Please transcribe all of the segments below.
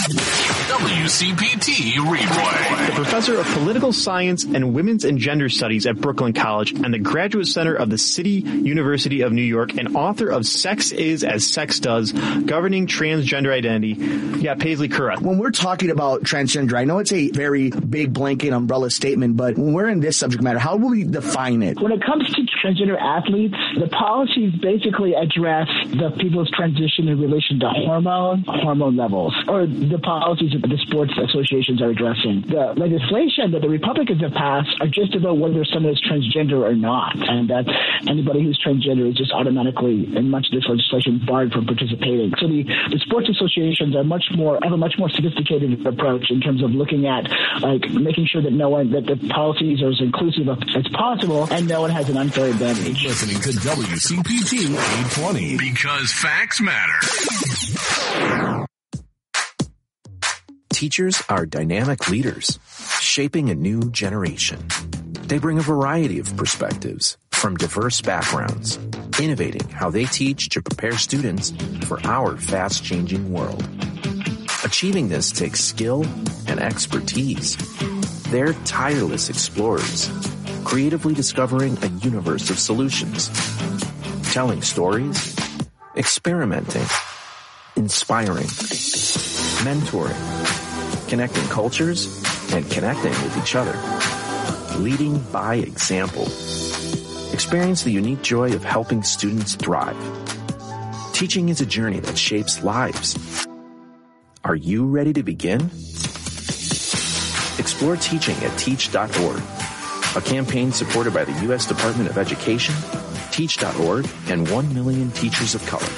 WCPT Replay. The professor of political science and women's and gender studies at Brooklyn College and the Graduate Center of the City University of New York and author of Sex Is as Sex Does, Governing Transgender Identity. Yeah, Paisley Curra. When we're talking about transgender, I know it's a very big blanket umbrella statement, but when we're in this subject matter, how will we define it? When it comes to transgender athletes, the policies basically address the people's transition in relation to hormone levels, or the policies that the sports associations are addressing. The legislation that the Republicans have passed are just about whether someone is transgender or not, and that anybody who's transgender is just automatically, in much of this legislation, barred from participating. So the sports associations are have a much more sophisticated approach in terms of looking at making sure that that the policies are as inclusive as possible and no one has an unfair advantage. Listening to WCPT 820 because facts matter. Teachers are dynamic leaders, shaping a new generation. They bring a variety of perspectives from diverse backgrounds, innovating how they teach to prepare students for our fast-changing world. Achieving this takes skill and expertise. They're tireless explorers, creatively discovering a universe of solutions, telling stories, experimenting, inspiring, mentoring, connecting cultures, and connecting with each other, leading by example. Experience the unique joy of helping students thrive. Teaching is a journey that shapes lives. Are you ready to begin? Explore teaching at teach.org, a campaign supported by the U.S. Department of Education, Teach.org, and 1 million teachers of color.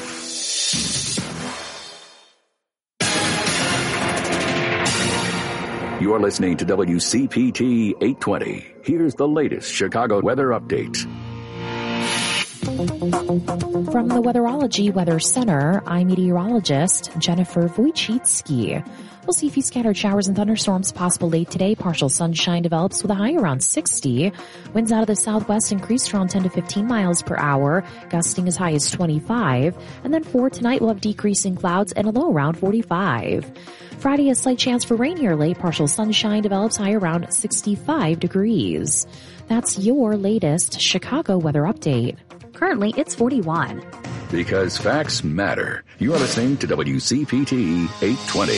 You are listening to WCPT 820. Here's the latest Chicago weather update. From the Weatherology Weather Center, I'm meteorologist Jennifer Wojcicki. We'll see a few scattered showers and thunderstorms possible late today. Partial sunshine develops with a high around 60. Winds out of the southwest increase around 10 to 15 miles per hour, gusting as high as 25. And then for tonight, we'll have decreasing clouds and a low around 45. Friday, a slight chance for rain here late. Partial sunshine develops high around 65 degrees. That's your latest Chicago weather update. Currently, it's 41. Because facts matter. You are listening to WCPT 820.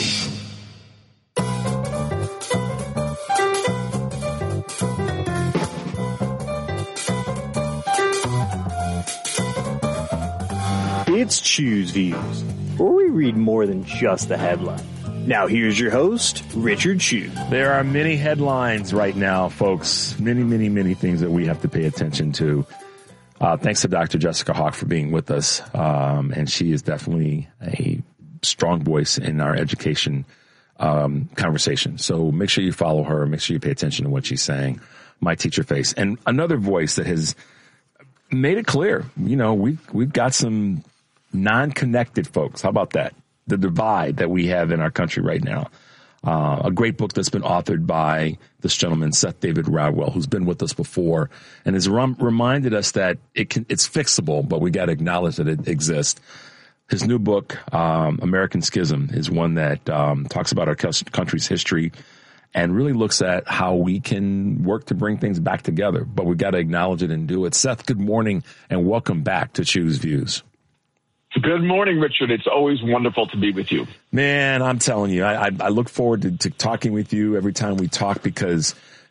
It's Choose Views, where we read more than just the headline. Now here's your host, Richard Chu. There are many headlines right now, folks. Many things that we have to pay attention to. Thanks to Dr. Jessica Hawk for being with us. And she is definitely a strong voice in our education conversation. So make sure you follow her. Make sure you pay attention to what she's saying. My Teacher Face. And another voice that has made it clear, we've got some non-connected folks. How about that? The divide that we have in our country right now. A great book that's been authored by this gentleman, Seth David Radwell, who's been with us before and has reminded us that it's fixable, but we got to acknowledge that it exists. His new book, American Schism, is one that talks about our country's history and really looks at how we can work to bring things back together. But we got to acknowledge it and do it. Seth, good morning and welcome back to Choose Views. Good morning, Richard. It's always wonderful to be with you. Man, I'm telling you, I look forward to talking with you every time we talk because,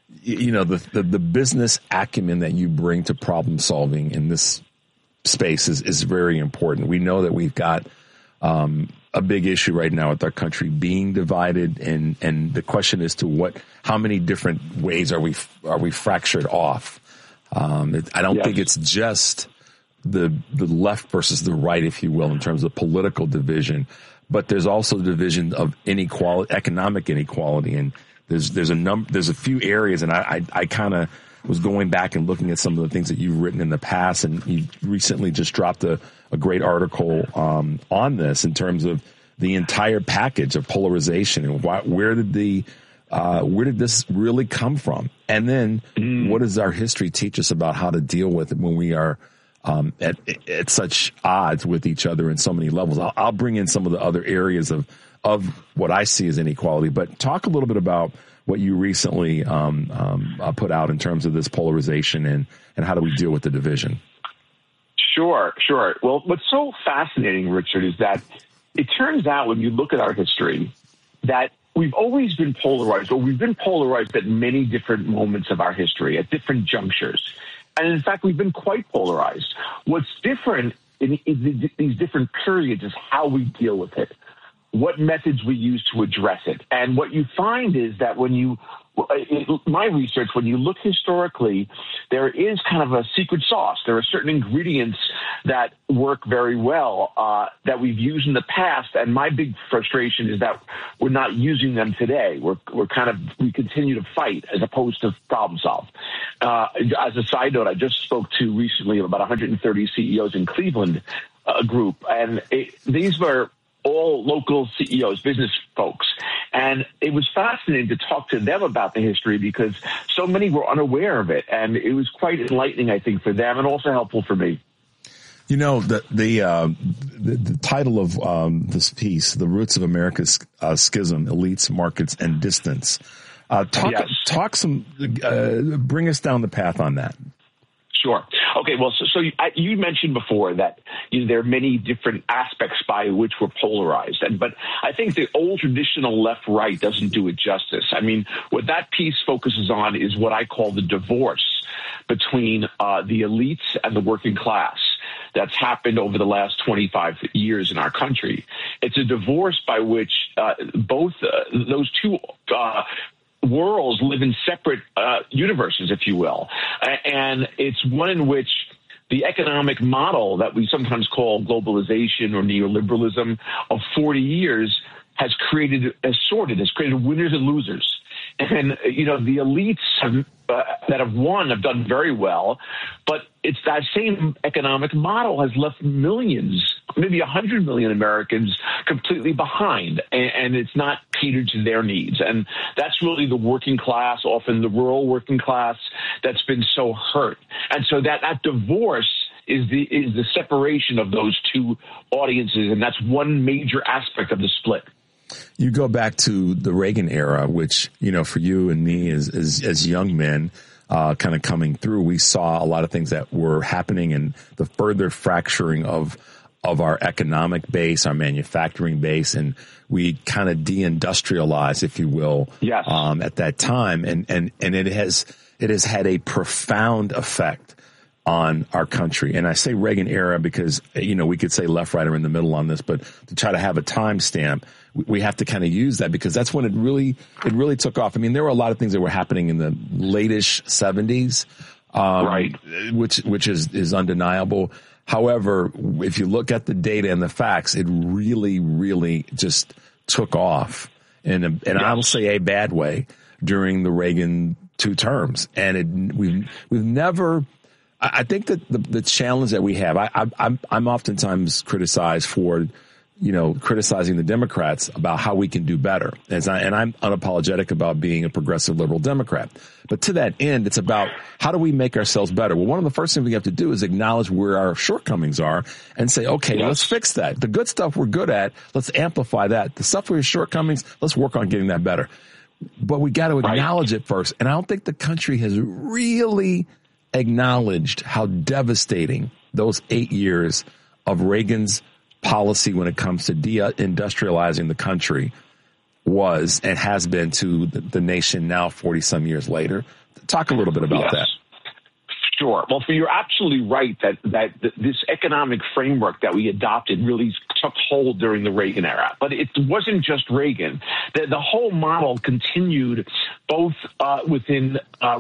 the business acumen that you bring to problem solving in this space is very important. We know that we've got a big issue right now with our country being divided, and the question is how many different ways are we fractured off? I don't think it's just the left versus the right, if you will, in terms of political division, but there's also the division of inequality, economic inequality, and there's a few areas, and I kind of was going back and looking at some of the things that you've written in the past, and you recently just dropped a great article on this in terms of the entire package of polarization and where did this really come from, and then what does our history teach us about how to deal with it when we are at such odds with each other in so many levels. I'll bring in some of the other areas of of what I see as inequality. But talk a little bit about what you recently put out in terms of this polarization and how do we deal with the division? Sure. Well, what's so fascinating, Richard, is that it turns out when you look at our history that we've always been polarized, or we've been polarized at many different moments of our history, at different junctures. And in fact, we've been quite polarized. What's different in these different periods is how we deal with it, what methods we use to address it. And what you find is that my research, when you look historically, there is kind of a secret sauce. There are certain ingredients that work very well that we've used in the past. And my big frustration is that we're not using them today. We continue to fight as opposed to problem solve. As a side note, I just spoke to recently about 130 CEOs in Cleveland group, and these were all local CEOs, business folks. And it was fascinating to talk to them about the history because so many were unaware of it. And it was quite enlightening, I think, for them and also helpful for me. You know, the title of this piece, The Roots of America's Schism, Elites, Markets, and Distance. Bring us down the path on that. Sure. Okay. Well, so you mentioned before that there are many different aspects by which we're polarized, but I think the old traditional left-right doesn't do it justice. I mean, what that piece focuses on is what I call the divorce between the elites and the working class that's happened over the last 25 years in our country. It's a divorce by which both those two worlds live in separate universes, if you will. And it's one in which the economic model that we sometimes call globalization or neoliberalism of 40 years has created winners and losers. And, the elites that have won have done very well, but it's that same economic model has left millions, maybe 100 million Americans completely behind, and it's not catered to their needs. And that's really the working class, often the rural working class, that's been so hurt. And so that divorce is the separation of those two audiences, and that's one major aspect of the split. You go back to the Reagan era, which, for you and me as young men, kind of coming through, we saw a lot of things that were happening and the further fracturing of our economic base, our manufacturing base, and we kind of deindustrialized, if you will, yes. At that time. And it has had a profound effect on our country. And I say Reagan era because, we could say left, right, or in the middle on this, but to try to have a timestamp, we have to kind of use that because that's when it really took off. I mean, there were a lot of things that were happening in the late-ish 70s, right, which is undeniable. However, if you look at the data and the facts, it really, really just took off in I will say a bad way during the Reagan 2 terms. And we've never. I think that the challenge that we have, I'm oftentimes criticized for, criticizing the Democrats about how we can do better. And I'm unapologetic about being a progressive liberal Democrat. But to that end, it's about how do we make ourselves better? Well, one of the first things we have to do is acknowledge where our shortcomings are and say, okay, let's fix that. The good stuff we're good at, let's amplify that. The stuff where your shortcomings, let's work on getting that better. But we got to acknowledge it first. And I don't think the country has really acknowledged how devastating those 8 years of Reagan's policy when it comes to deindustrializing the country was and has been to the nation now 40 some years later. Talk a little bit about that. Sure. Well, you're absolutely right that this economic framework that we adopted really took hold during the Reagan era. But it wasn't just Reagan. The whole model continued both within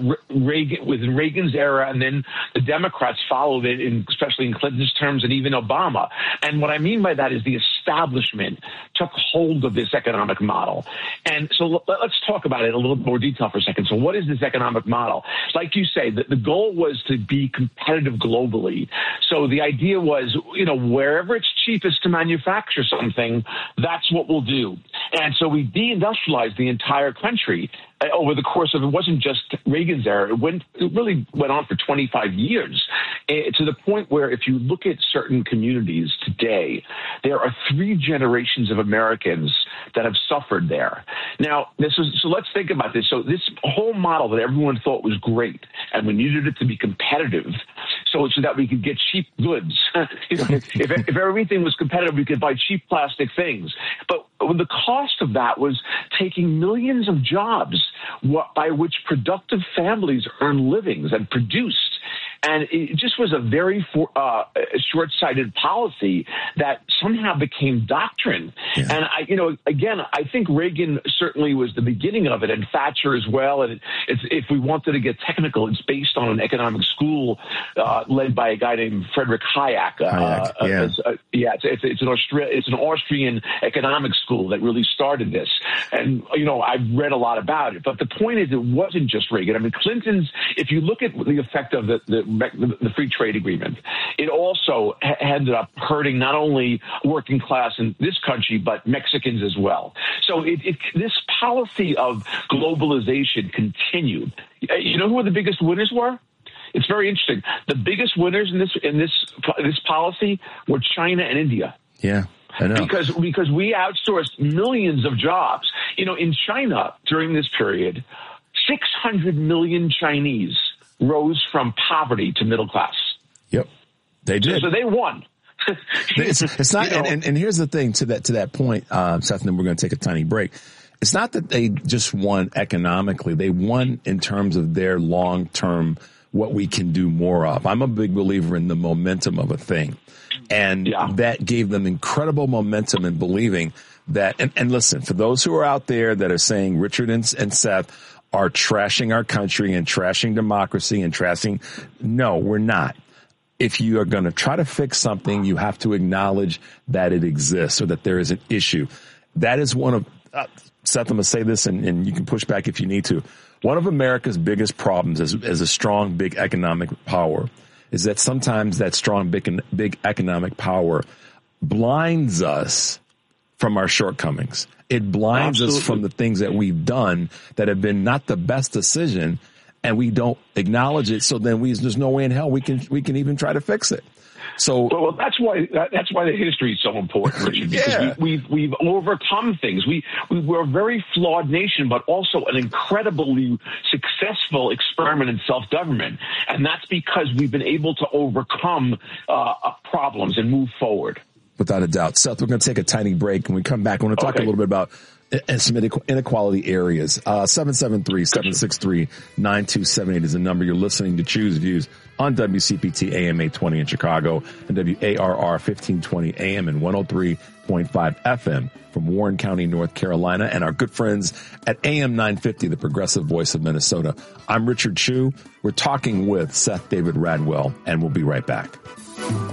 Reagan's era, and then the Democrats followed it, especially in Clinton's terms, and even Obama. And what I mean by that is the establishment took hold of this economic model. And so let's talk about it in a little more detail for a second. So what is this economic model? Like you say, the goal was to be competitive globally. So the idea was, wherever it's cheapest to manufacture something, that's what we'll do. And so we deindustrialized the entire country over the course of, it wasn't just Reagan's era, it really went on for 25 years. to the point where if you look at certain communities today, there are 3 generations of Americans that have suffered there. Now, so let's think about this. So this whole model that everyone thought was great, and we needed it to be competitive so that we could get cheap goods. If everything was competitive, we could buy cheap plastic things. But the cost of that was taking millions of jobs by which productive families earn livings and produced. And it just was a very short-sighted policy that somehow became doctrine. Yeah. And I think Reagan certainly was the beginning of it, and Thatcher as well. And if we wanted to get technical, it's based on an economic school led by a guy named Friedrich Hayek. It's an Austrian economic school that really started this. And I've read a lot about it. But the point is, it wasn't just Reagan. I mean, Clinton's. If you look at the effect of the free trade agreement, it also ended up hurting not only working class in this country, but Mexicans as well. So this policy of globalization continued. You know who the biggest winners were? It's very interesting. The biggest winners in this policy were China and India. Yeah. I know. Because we outsourced millions of jobs. In China during this period, 600 million Chinese rose from poverty to middle class. Yep, they did. So they won. It's not, and here's the thing to that point, Seth, and then we're going to take a tiny break. It's not that they just won economically; they won in terms of their long-term what we can do more of. I'm a big believer in the momentum of a thing, and that gave them incredible momentum in believing that. And listen, for those who are out there that are saying Richard and Seth are trashing our country and trashing democracy and trashing. No, we're not. If you are going to try to fix something, you have to acknowledge that it exists or that there is an issue. That is one of, Seth, I'm going to say this and you can push back if you need to. One of America's biggest problems as a strong, big economic power is that sometimes that strong, big economic power blinds us from our shortcomings. It blinds us from the things that we've done that have been not the best decision, and we don't acknowledge it. So then there's no way in hell we can even try to fix it. So well, that's why the history is so important, Richard, because we've overcome things. We're a very flawed nation, but also an incredibly successful experiment in self-government, and that's because we've been able to overcome problems and move forward. Without a doubt. Seth, we're going to take a tiny break. When we come back, I want to talk a little bit about some inequality areas. 773-763-9278 is the number. You're listening to Choose Views on WCPT AM 820 in Chicago and WARR 1520 AM and 103.5 FM from Warren County, North Carolina, and our good friends at AM 950, the progressive voice of Minnesota. I'm Richard Chu. We're talking with Seth David Radwell, and we'll be right back.